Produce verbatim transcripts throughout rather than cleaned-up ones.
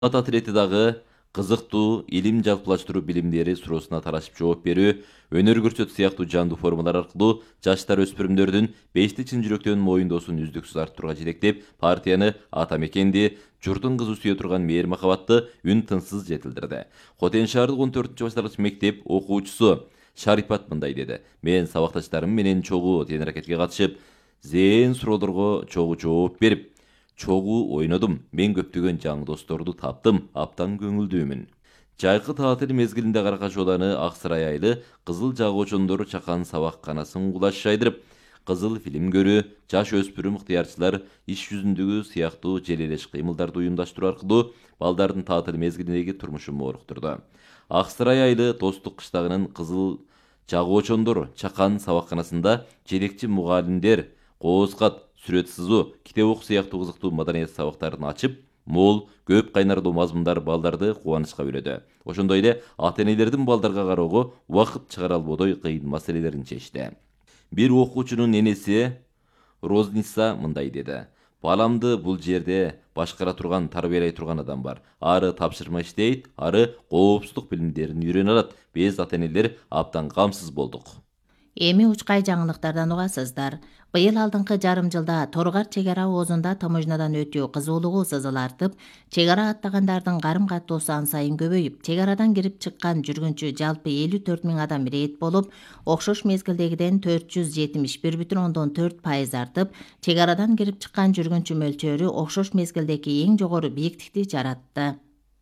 Ат атрети дагы кызыктуу илим жалпылаштыруу билимдери суроосуна тарашып жооп берүү, өнөр көрсөтүү сыяктуу жандуу формалар аркылуу жаштар өспүрүмдөрдүн бешти чын жүрөктөн моюндоосун үздүксүз арттырууга жетектеп, партияны ата мекенди, журтун кызы сүйө турган мээр махабатты үн тынсыз жетилдирди. Хотен шаардык он төртүнчү башталгыч мектеп окуучусу Шарипат мындай деди: "Мен сабакташтарым менен чогуу тенракетке катышып, зээн суроолорго чогуу жооп берип, чогуу ойнодум. Мен көптөгөн жаңы досторду таптым, аптан көңүлдүүмүн." Жайкы таатил мезгилинде Каракаш Ооданы Ак Сарай айылы кызыл жагуучондор чакан сабакканасын кулаш жайдырып, кызыл фильм көрүү, жаш өспүрүм ыктыярчылар иш жүзүндөгү сыяктуу желелеш кыймылдарды уюмдаштыруу аркылуу балдардын таатил мезгилиндеги турмушун мооруктурду. Ак Сарай айылы Достук кыштагынын кызыл жагуучондор чакан сабакканасында жетекчи мугалимдер кооз кат, сүрөт сызуу, китеп окуу сыяктуу кызыктуу маданият сабактарын ачып, мол, көп кайнардуу мазмундар балдарды кубанычка бөлөдү. Ошондой эле ата энелердин балдарга кароого убакыт чыгара албодой кыйын маселелерин чечти. Бир окуучунун энеси Розница мындай деди: "Баламды бул жерде башкара турган, тарбиялай турган адам бар. Ары тапшырма иштейт, ары коопсуздук билимдерин үйрөнө алат. Биз ата энелер абдан камсыз болдук." Эми учкай жаңылыктардан угасыздар. Быйыл алдыңкы жарым жылда Торгар чек ара оозунда таможнядан өтүү кызуулугу сызыл артып, чек ара аттагандардын карым каттоосу ан сайын көбөйүп, чек арадан кирип чыккан жүргүнчү жалпы элүү төрт миң адам ирээт болуп, окшош мезгилдегиден төрт жүз жетимиш бир бүтүн ондон төрт пайыз артып, чек арадан кирип чыккан жүргүнчү мөлчөрү окшош мезгилдеги эң жогору бийиктикти жаратты.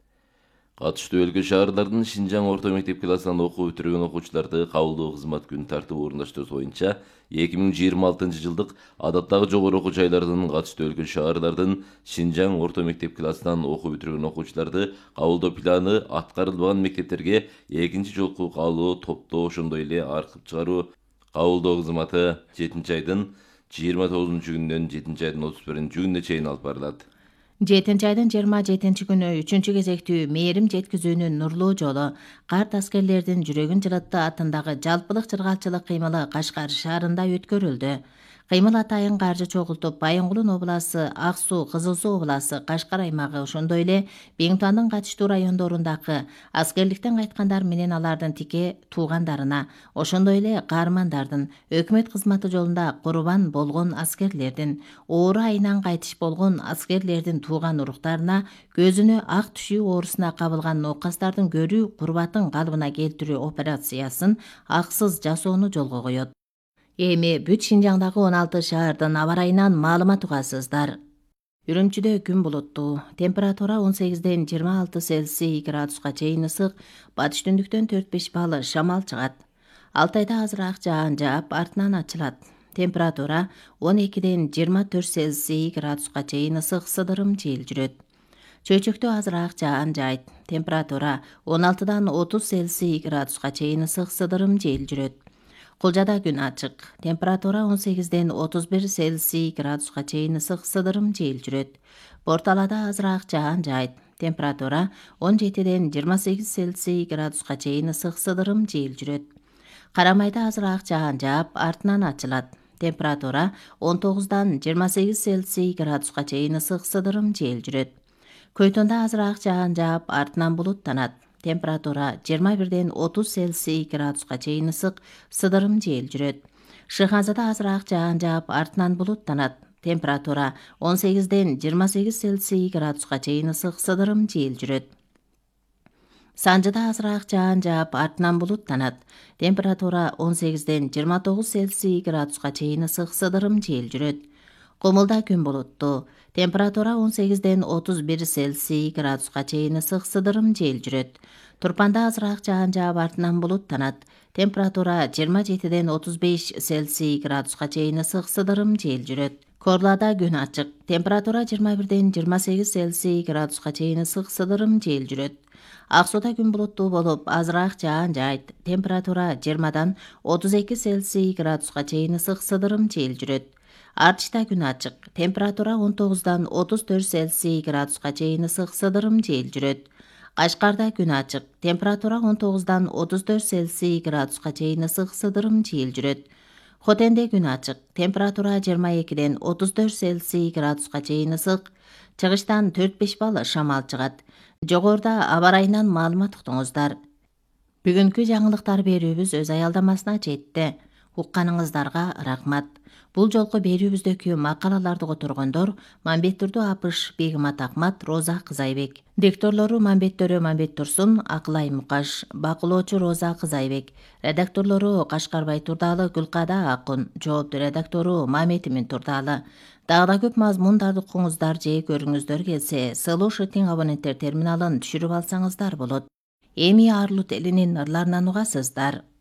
Катыштуу өлкө шаарлардын Шинжаң орто мектеп классынан окуу бүтүргөн окуучуларды кабылдоо кызмат күн тартып орундаштыруу боюнча эки миң жыйырма алтынчы жылдык адаттагы жогору окуу жайлардын катыштуу өлкө шаарлардын Шинжаң орто мектеп классынан окуу бүтүргөн окуучуларды кабылдоо планы аткарылбаган мектептерге экинчи жолку кабылуу топтоо, ошондой эле аркып чыгаруу кабылдоо кызматы жетинчи айдын жыйырма тогузунчу күнүнөн жетинчи айдын отуз биринчи күнүнө чейин алып барылат. жетинчи айдын жыйырма жетинчи күнү үчүнчү кезектүү мээрим жеткизүүнүн нурлуу жолу карт аскерлердин жүрөгүн жылытты атындагы жалпылык чыргалчылык кыймылы Кашкар шаарында өткөрүлдү. Кыймыл атайын Каржы чогултуп, Байынгулун обласы, Ак Суу, Кызыл Суу обласы, Кашкар аймагы, ошондой эле Биңтуандын катыштуу райондорундагы аскерликтен кайткандар менен алардын тике туугандарына, ошондой эле каармандардын, өкмөт кызматы жолунда курбан болгон аскерлердин, оору айынан кайтыш болгон аскерлердин тууган уруктарына, көзүнө ак түшүү оорусуна кабылган ноокастардын көрүү курбатын калыбына келтирүү операциясын аксыз жасоону жолго коет. Эми бүт Шинжаңдагы он алты шаардын аба ырайынан маалымат угасыздар. Үрүмчүдө күн булуттуу, температура он сегизден жыйырма алты Цельсий градуска чейин ысык, батыш түндүктөн төрт беш балл шамал чыгат. Алтайда азыраак жаан жаап, артынан ачылат. Температура он экиден жыйырма төрт Цельсий градуска чейин ысык, сыдырым жел жүрөт. Чөйчөктө азыраак жаан жаайт. Температура он алтыдан отуз Цельсий градуска чейин ысык, сыдырым жел жүрөт. Кулжада күн ачык. Температура он сегизден отуз бир Цельсий градуска чейин ысык, сыдырым жел жүрөт. Борталада азыраак жаан жаайт. Температура он жетиден жыйырма сегиз Цельсий градуска чейин ысык, сыдырым жел жүрөт. Карамайда азыраак жаан жаап, артынан ачылат. Температура он тогуздан жыйырма сегиз Цельсий градуска чейин ысык, сыдырым жел жүрөт. Көйтөндө азыраак жаан жаап, артынан булуттанат. Температура жыйырма бирден отуз Цельсий градуска чейин ысык, сыдырым жел жүрөт. Шыханзада азыраак жаан жаап, артынан булуттанат. Температура он сегизден жыйырма сегиз Цельсий градуска чейин ысык, сыдырым жел жүрөт. Санжыда азыраак жаан жаап, артынан булуттанат. Температура он сегизден жыйырма тогуз Цельсий градуска чейин ысык, сыдырым жел жүрөт. Кумулда күн булуттуу. Температура он сегизден отуз бир Цельсий градуска чейин ысык, сыдырым жел жүрөт. Турпанда азыраак жаан жаап, артынан булуттанат. Температура жыйырма жетиден отуз беш Цельсий градуска чейин ысык, сыдырым жел жүрөт. Корлада күн ачык. Температура жыйырма бирден жыйырма сегиз Цельсий градуска чейин ысык, сыдырым жел жүрөт. Ак Сууда күн булуттуу болуп, азыраак жаан жаайт. Температура жыйырмадан отуз эки Цельсий градуска чейин ысык, сыдырым жел жүрөт. Артышта күн ачык. Температура он тогуздан отуз төрт Цельсий градуска чейин ысык, сыдырым жел жүрөт. Кашкарда күн ачык. Температура он тогуздан отуз төрт Цельсий градуска чейин ысык, сыдырым жел жүрөт. Хотенде күн ачык. Температура жыйырма экиден отуз төрт Цельсий градуска чейин ысык. Чыгыштан төрт беш балл шамал чыгат. Жогоруда аба ырайынан маалымат уктуңуздар. Бүгүнкү жаңылыктар берүүбүз өз аялдамасына жетти. Укканыңыздарга рахмат. Бул жолку берүүбүздөгү макалаларды которгондор Мамбеттурду Апыш, Бегимат Акмат, Роза Кызайбек. Дикторлору Мамбет Төрө, Мамбет Турсун, Акылай Мукаш. Бакылоочу Роза Кызайбек. Редакторлору Кашкарбай Турдалы, Гүлкада Акун. Жоопту редактору Мамет Имин Турдалы. Дагы да көп мазмундарды укуңуздар же көрүңүздөр келсе, Слушатың абоненттер терминалын түшүрүп алсаңыздар болот. Эми Арлут элинин ырларынан угасыздар.